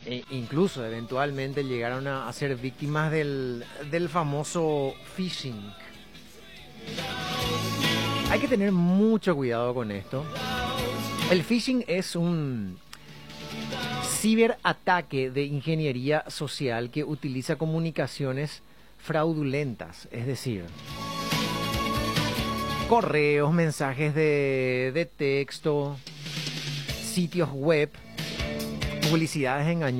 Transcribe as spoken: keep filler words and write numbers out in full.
E incluso eventualmente llegaron a, a ser víctimas del, del famoso phishing. Hay que tener mucho cuidado con esto. El phishing es un ciberataque de ingeniería social que utiliza comunicaciones fraudulentas, es decir, correos, mensajes de, de texto, sitios web, publicidades engañosas